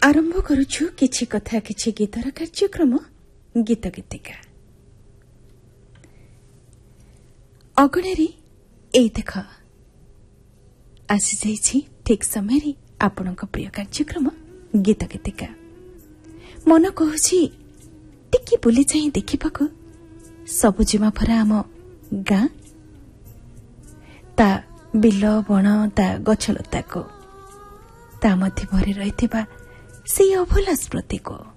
आरंभ करुछु किछि कथा किछि गीतर कार्यक्रम गीत गीतिका अगणरी ए देख आसी जाइछि ठीक समय आपणक प्रिय कार्यक्रम गीत गीतिका मन कहूछि टिकी बुली जाई देखिबाकू सबुजिमा भरा आम गाँ ता बिल बण ता गछलता को ता मध्य भरी रहिथिबा से अभूला स्मृति को